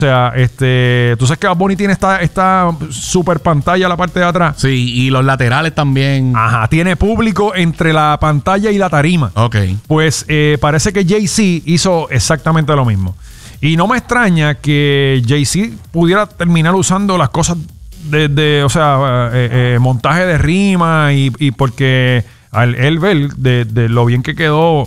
O sea, tú sabes que Bad Bunny tiene esta super pantalla a la parte de atrás. Sí, y los laterales también. Ajá, tiene público entre la pantalla y la tarima. Ok. Pues parece que Jay-Z hizo exactamente lo mismo. Y no me extraña que Jay-Z pudiera terminar usando las cosas montaje de rima y porque al él ver de lo bien que quedó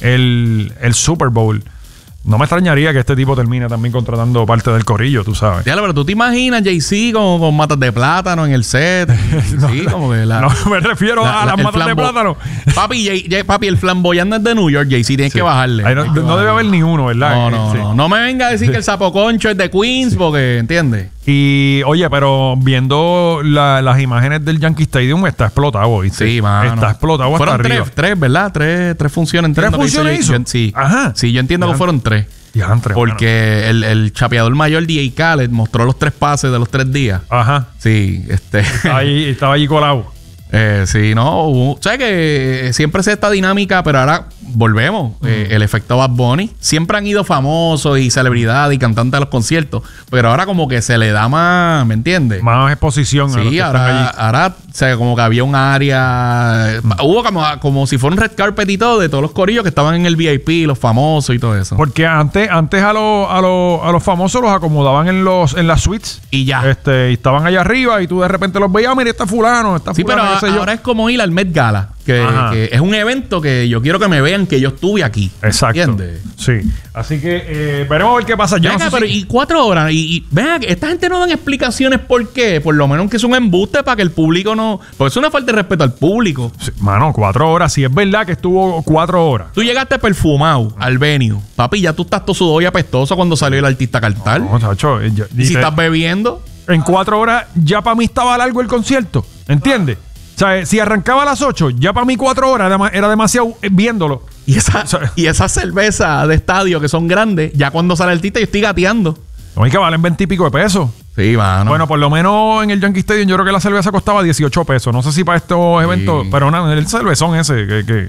el Super Bowl. No me extrañaría que este tipo termine también contratando parte del corillo, tú sabes. Diablo, pero tú te imaginas Jay-Z con matas de plátano en el set. Sí, como que no me refiero a las matas de plátano. Papi, el flamboyante es de New York, Jay-Z, tienes que bajarle. Ay, no debe haber ni uno, ¿verdad? No me venga a decir que el sapo concho es de Queens, porque, ¿entiendes? Y, oye, pero viendo las imágenes del Yankee Stadium, está explotado, ¿viste? Sí, mano. Está explotado hasta arriba. Fueron tres, ¿verdad? Tres funciones. ¿Tres funciones hizo? Sí. Ajá. Sí, yo entiendo que fueron 3. Porque el chapeador mayor DJ Khaled mostró los 3 pases de los 3 días. Ajá. Sí, estaba allí colado. Sí, no. O sea que siempre se esta dinámica, pero ahora volvemos. El efecto Bad Bunny. Siempre han ido famosos y celebridades y cantantes a los conciertos, pero ahora como que se le da más, ¿me entiendes? Más exposición. Sí, ahora o sea, como que había un área. Hubo como si fuera un red carpet y todo de todos los corillos que estaban en el VIP, los famosos y todo eso. Porque antes a los famosos los acomodaban en las suites. Y ya. Y estaban allá arriba y tú de repente los veías, mira, está fulano, Sí, pero ahora es como ir al Met Gala, que es un evento que yo quiero que me vean que yo estuve aquí. Exacto. ¿Entiendes? Sí. Así que veremos a ver qué pasa. Y 4 horas. Y vean, esta gente no dan explicaciones por qué. Por lo menos que es un embuste para que el público no... Porque es una falta de respeto al público. Sí, mano, 4 horas. Si es verdad que estuvo 4 horas. Tú llegaste perfumado al venue. Papi, ya tú estás todo sudado y apestoso cuando salió el artista Cartal. No, chacho. ¿Y si estás bebiendo? En 4 horas ya para mí estaba largo el concierto. ¿Entiendes? O sea, si arrancaba a las 8, ya para mí 4 horas era demasiado viéndolo. Y esa cerveza de estadio que son grandes, ya cuando sale el artista yo estoy gateando. No hay que valen 20 y pico de pesos. Sí, mano. Bueno, por lo menos en el Yankee Stadium yo creo que la cerveza costaba 18 pesos. No sé si para estos eventos, pero nada, el cervezón ese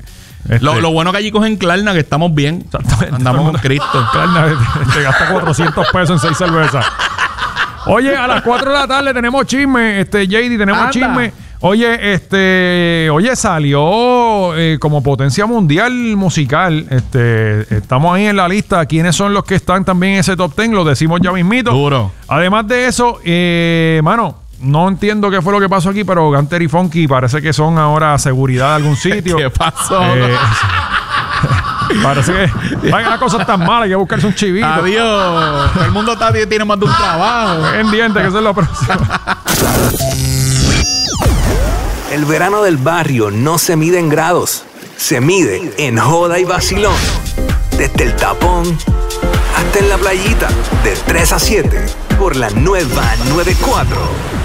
Lo bueno que allí cogen Klarna, que estamos bien. Exactamente. Andamos con Cristo. Klarna te gasta 400 pesos en 6 cervezas. Oye, a las 4 de la tarde tenemos chisme, JD, tenemos chisme. Oye, salió como potencia mundial musical. Estamos ahí en la lista. ¿Quiénes son los que están también en ese top 10? Lo decimos ya mismito. Duro. Además de eso, mano, no entiendo qué fue lo que pasó aquí, pero Gunter y Funky parece que son ahora seguridad de algún sitio. ¿Qué pasó? Parece que las cosas tan malas, hay que buscarse un chivito. Adiós. El mundo tiene más de un trabajo. Pendiente, que eso es lo próximo. El verano del barrio no se mide en grados, se mide en joda y vacilón. Desde el tapón hasta en la playita, de 3 a 7, por la nueva 94.